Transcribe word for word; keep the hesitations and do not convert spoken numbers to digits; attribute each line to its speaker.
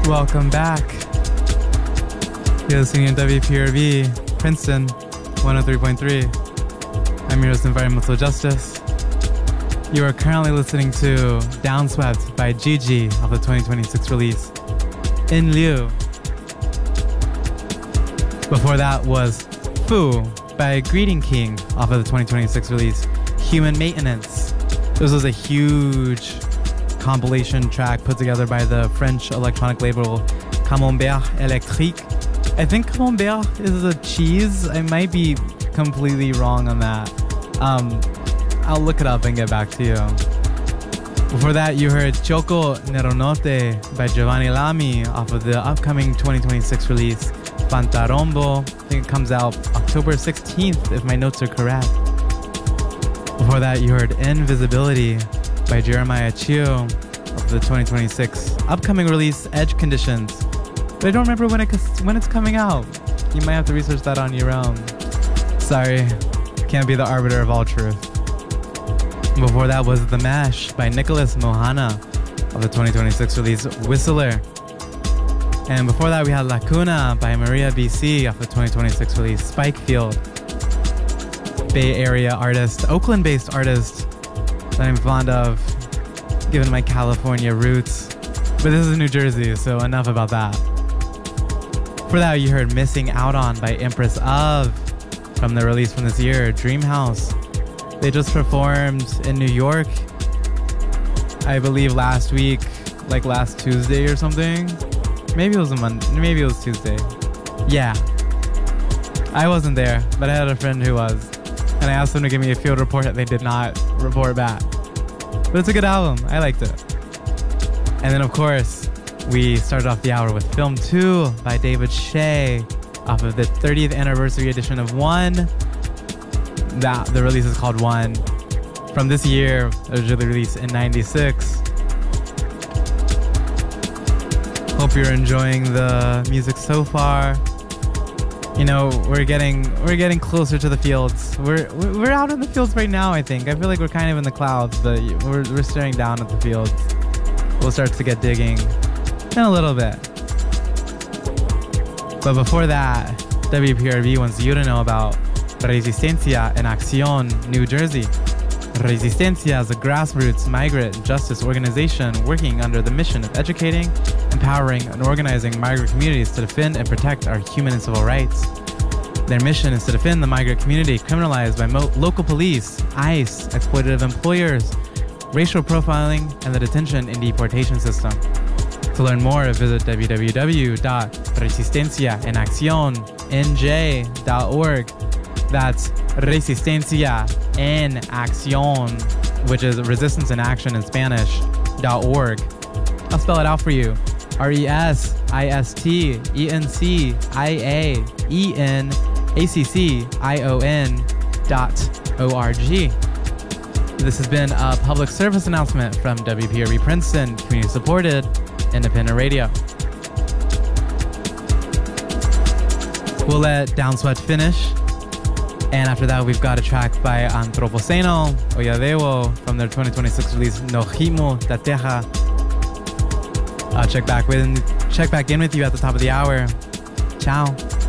Speaker 1: Welcome back. You're listening to W P R V, Princeton, one oh three point three. I'm your host, Environmental Justice. You are currently listening to Downswept by Gigi off the twenty twenty-six release, In Lieu. Before that was Fu by Greeting King off of the twenty twenty-six release, Human Maintenance. This was a huge compilation track put together by the French electronic label Camembert Electrique. I think Camembert is a cheese. I might be completely wrong on that. Um, I'll look it up and get back to you. Before that, you heard Choco Neronote by Giovanni Lamy off of the upcoming twenty twenty-six release, Pantarombo. I think it comes out October sixteenth, if my notes are correct. Before that, you heard Invisibility by Jeremiah Chiu of the twenty twenty-six upcoming release, Edge Conditions. But I don't remember when, it, when it's coming out. You might have to research that on your own. Sorry, can't be the arbiter of all truth. Before that was The Mesh by Nicholas Mohana of the twenty twenty-six release, Whistler. And before that, we had Lacuna by Maria B C off the twenty twenty-six release, Spikefield. Bay Area artist, Oakland-based artist that I'm fond of, given my California roots. But this is New Jersey, so enough about that. For that, you heard Missing Out On by Empress of, from the release from this year, Dreamhouse. They just performed in New York, I believe last week, like last Tuesday or something. Maybe it was a Monday, maybe it was Tuesday. Yeah. I wasn't there, but I had a friend who was. And I asked them to give me a field report that they did not report back. But it's a good album. I liked it. And then, of course, we started off the hour with Film two by David Shea off of the thirtieth anniversary edition of One. That, the release is called One. From this year, originally released in ninety-six. Hope you're enjoying the music so far. You know, we're getting we're getting closer to the fields. We're we're out in the fields right now, I think. I feel like we're kind of in the clouds, but we're we're staring down at the fields. We'll start to get digging in a little bit. But before that, W P R V wants you to know about Resistencia en Acción, New Jersey. Resistencia is a grassroots migrant justice organization working under the mission of educating, empowering, and organizing migrant communities to defend and protect our human and civil rights. Their mission is to defend the migrant community criminalized by mo- local police, ICE, exploitative employers, racial profiling, and the detention and deportation system. To learn more, visit w w w dot resistencia en acción n j dot org. That's Resistencia en Acción, which is Resistance in Action in Spanish, dot org. I'll spell it out for you. R E S I S T E N C I A E N A C C I O N dot O R G. This has been a public service announcement from W P R V Princeton, community-supported, independent radio. We'll let Downswept finish. And after that, we've got a track by Antropoceno Oyadewo from their twenty twenty-six release, Nojimo da Teja. I'll check back with check back in with you at the top of the hour. Ciao.